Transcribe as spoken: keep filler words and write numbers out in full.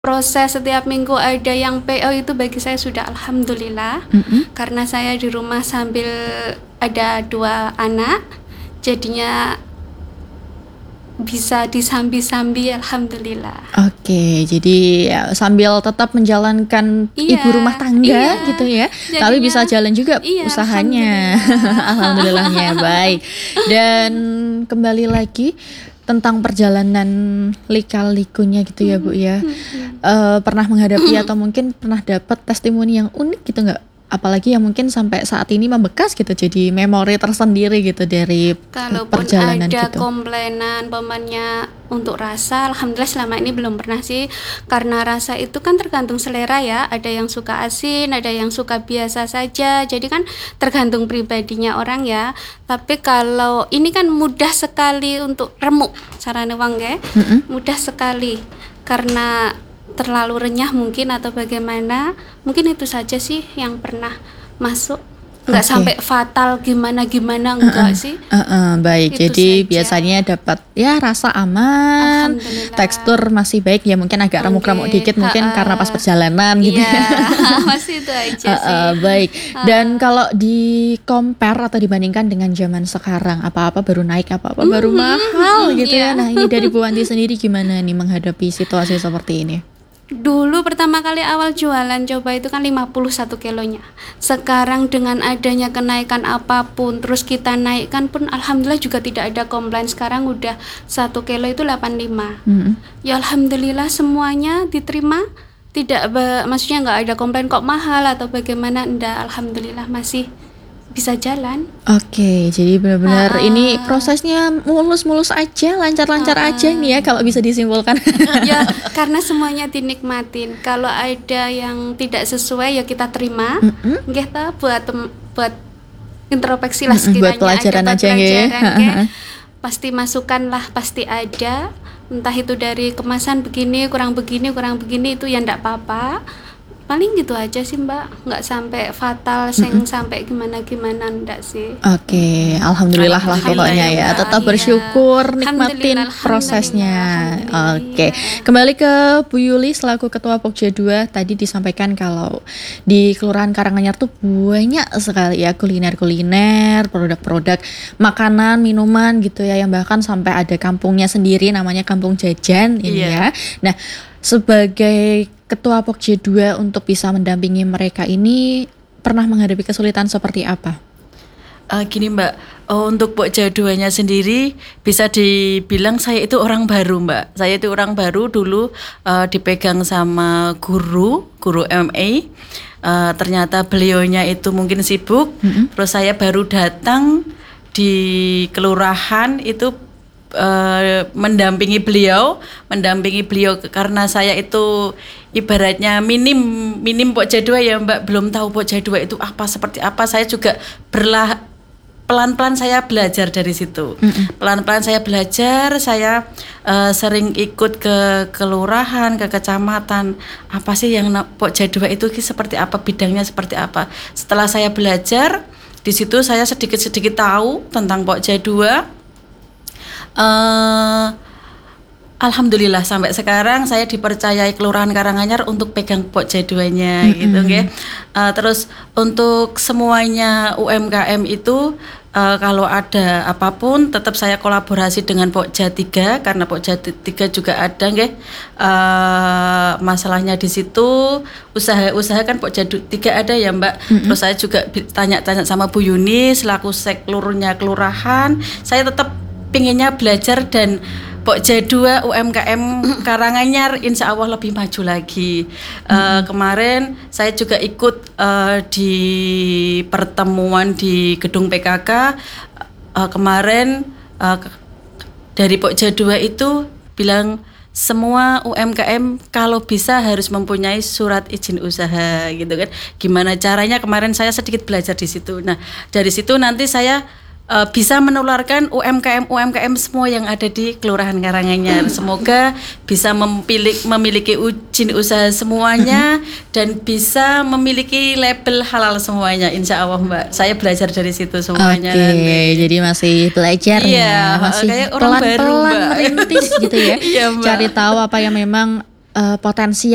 Proses setiap minggu ada yang P O itu bagi saya sudah alhamdulillah. Mm-mm. Karena saya di rumah sambil ada dua anak, jadinya bisa disambi-sambi alhamdulillah. Oke, jadi ya, sambil tetap menjalankan Iya, ibu rumah tangga iya. gitu ya, tapi Jadinya, bisa jalan juga iya, usahanya. Alhamdulillahnya baik. Dan kembali lagi tentang perjalanan lika-likunya gitu ya Bu ya. Eh, pernah menghadapi atau mungkin pernah dapat testimoni yang unik gitu nggak? Apalagi yang mungkin sampai saat ini membekas gitu, jadi memori tersendiri gitu dari Kalaupun perjalanan ada gitu. komplainan pamannya untuk rasa, alhamdulillah selama ini belum pernah sih. Karena rasa itu kan tergantung selera ya, ada yang suka asin, ada yang suka biasa saja, jadi kan tergantung pribadinya orang ya. Tapi kalau ini kan mudah sekali untuk remuk carane wong ya, Mm-mm. mudah sekali karena terlalu renyah mungkin atau bagaimana, mungkin itu saja sih yang pernah masuk. Nggak Oke. sampai fatal gimana-gimana, enggak sih. Uh-uh, baik, Itu jadi saja. biasanya dapat ya rasa aman, Alhamdulillah. tekstur masih baik ya, mungkin agak remuk-remuk Oke, dikit mungkin ha-ha. karena pas perjalanan gitu. Iya, masih itu aja Uh-uh, sih. baik. Dan kalau di compare atau dibandingkan dengan zaman sekarang, apa-apa baru naik, apa-apa baru mahal gitu ya. iya. Nah ini dari Bu Wanti sendiri gimana nih menghadapi situasi seperti ini? Dulu pertama kali awal jualan coba itu kan lima puluh satu kilonya. Sekarang dengan adanya kenaikan apapun, terus kita naikkan pun alhamdulillah juga tidak ada komplain. Sekarang udah satu kilo itu delapan puluh lima. Mm-mm. Ya alhamdulillah semuanya diterima. Tidak ba- maksudnya nggak ada komplain kok mahal atau bagaimana, enggak, alhamdulillah masih bisa jalan. Oke, jadi benar-benar Ha-ha. ini prosesnya mulus-mulus aja, lancar-lancar aja nih ya kalau bisa disimpulkan. Ya karena semuanya dinikmatin. Kalau ada yang tidak sesuai ya kita terima. Mm-mm. Nggih ta, buat tem- buat introspeksi lah Mm-mm, buat sekiranya pelajaran ada, buat aja, nggih. pelajaran, nggih. Ha-ha. Pasti masukan lah, pasti ada. Entah itu dari kemasan begini, kurang begini, kurang begini, itu ya ndak apa-apa. Paling gitu aja sih Mbak, nggak sampai fatal, sing sampai gimana-gimana, ndak sih. Oke, alhamdulillah lah Alhamdulillah, pokoknya ya. Mbak. Tetap Iya. bersyukur, nikmatin Alhamdulillah, prosesnya. alhamdulillah, Oke, alhamdulillah. kembali ke Bu Yuli selaku Ketua Pokja dua. Tadi disampaikan kalau di Kelurahan Karanganyar tuh banyak sekali ya kuliner-kuliner, produk-produk makanan, minuman gitu ya, yang bahkan sampai ada kampungnya sendiri namanya Kampung Jajan ini ya. Iya. Nah, sebagai Ketua Pokja dua untuk bisa mendampingi mereka ini pernah menghadapi kesulitan seperti apa? Uh, gini Mbak, oh, untuk Pokja duanya sendiri bisa dibilang saya itu orang baru Mbak. Saya itu orang baru dulu uh, dipegang sama guru, guru M A. Uh, ternyata beliaunya itu mungkin sibuk. Mm-mm. Terus saya baru datang di kelurahan itu uh, mendampingi beliau, mendampingi beliau karena saya itu ibaratnya minim minim Pokja dua ya Mbak, belum tahu Pokja dua itu apa, seperti apa. Saya juga berlah pelan-pelan saya belajar dari situ. Mm-mm. Pelan-pelan saya belajar, saya uh, sering ikut ke kelurahan, ke kecamatan. Apa sih yang na- Pokja dua itu seperti apa, bidangnya seperti apa. Setelah saya belajar, di situ saya sedikit-sedikit tahu tentang Pokja dua. Uh, Alhamdulillah sampai sekarang saya dipercayai Kelurahan Karanganyar untuk pegang Pokja duanya Mm-mm. gitu nggih. Uh, terus untuk semuanya U M K M itu uh, kalau ada apapun tetap saya kolaborasi dengan Pokja tiga karena Pokja tiga juga ada nggih. Uh, masalahnya di situ usaha-usaha kan Pokja tiga ada ya Mbak. Mm-mm. Terus saya juga bi- tanya-tanya sama Bu Yuni selaku seklurnya kelurahan, saya tetap pinginnya belajar dan Pokja dua U M K M Karanganyar insya Allah lebih maju lagi. Uh, kemarin saya juga ikut uh, di pertemuan di gedung P K K. Uh, kemarin uh, dari Pokja dua itu bilang semua U M K M kalau bisa harus mempunyai surat izin usaha gitu kan. Gimana caranya, kemarin saya sedikit belajar di situ. Nah, dari situ nanti saya uh, bisa menularkan U M K M U M K M semua yang ada di Kelurahan Karanganyar. Semoga bisa memiliki, memiliki izin usaha semuanya dan bisa memiliki label halal semuanya, insya Allah Mbak. Saya belajar dari situ semuanya. Oke, nanti. jadi masih belajar Iya, ya, masih kayak orang baru, pelan-pelan Mbak. merintis gitu ya, Iya, Mbak. cari tahu apa yang memang eh, potensi